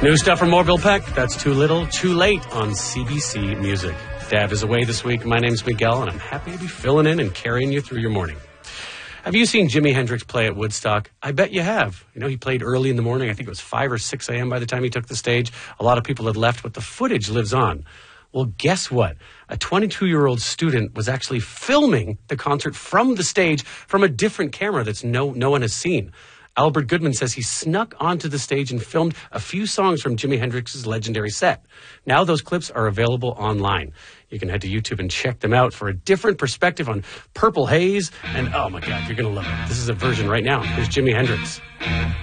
New stuff from Orville Peck. That's Too Little, Too Late on CBC Music. Dav is away this week. My name's Miguel, and I'm happy to be filling in and carrying you through your morning. Have you seen Jimi Hendrix play at Woodstock? I bet you have. You know, he played early in the morning. I think it was 5 or 6 a.m. by the time he took the stage. A lot of people had left, but the footage lives on. Well, guess what? A 22-year-old student was actually filming the concert from the stage from a different camera that's no one has seen. Albert Goodman says he snuck onto the stage and filmed a few songs from Jimi Hendrix's legendary set. Now those clips are available online. You can head to YouTube and check them out for a different perspective on Purple Haze. And oh my God, you're going to love it. This is a version right now. Here's Jimi Hendrix.